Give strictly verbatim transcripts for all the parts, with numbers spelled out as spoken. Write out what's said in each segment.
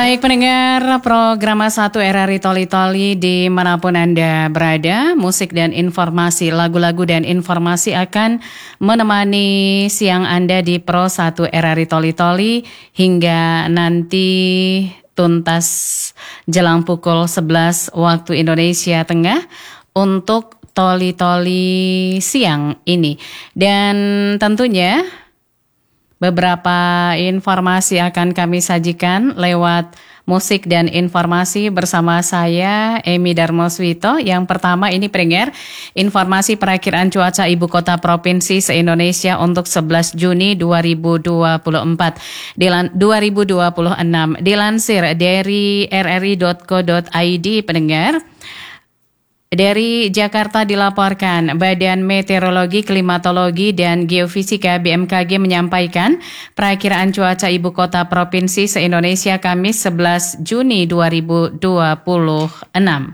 Baik pendengar program satu R R I Toli Toli dimanapun Anda berada, musik dan informasi, lagu-lagu dan informasi akan menemani siang Anda di Pro satu R R I Toli Toli hingga nanti tuntas jelang pukul sebelas waktu Indonesia Tengah untuk Toli Toli siang ini. Dan tentunya beberapa informasi akan kami sajikan lewat musik dan informasi bersama saya, Emi Darmoswito. Yang pertama ini pendengar, informasi perakiraan cuaca Ibu Kota Provinsi se-Indonesia untuk sebelas Juni dua ribu dua puluh empat, Dilan, dua ribu dua puluh enam. Dilansir dari r r i dot co dot i d pendengar. Dari Jakarta dilaporkan, Badan Meteorologi, Klimatologi, dan Geofisika B M K G menyampaikan perakiraan cuaca Ibu Kota Provinsi se-Indonesia Kamis sebelas Juni dua ribu dua puluh enam.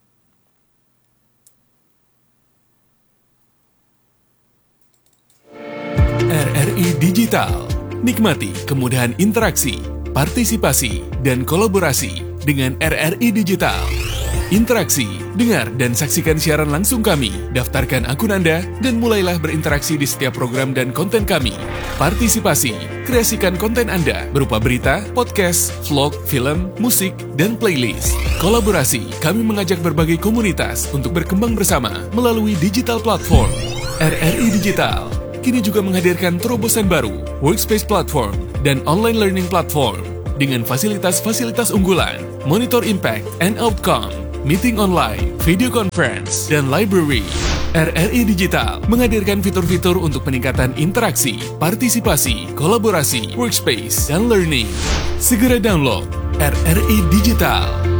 R R I Digital, nikmati kemudahan interaksi, partisipasi, dan kolaborasi dengan R R I Digital. Interaksi, dengar dan saksikan siaran langsung kami, daftarkan akun Anda, dan mulailah berinteraksi di setiap program dan konten kami. Partisipasi, kreasikan konten Anda berupa berita, podcast, vlog, film, musik, dan playlist. Kolaborasi, kami mengajak berbagai komunitas untuk berkembang bersama melalui digital platform. R R I Digital kini juga menghadirkan terobosan baru, workspace platform, dan online learning platform dengan fasilitas-fasilitas unggulan, monitor impact and outcome, meeting online, video conference, dan library. R R I Digital menghadirkan fitur-fitur untuk peningkatan interaksi, partisipasi, kolaborasi, workspace, dan learning. Segera download R R I Digital.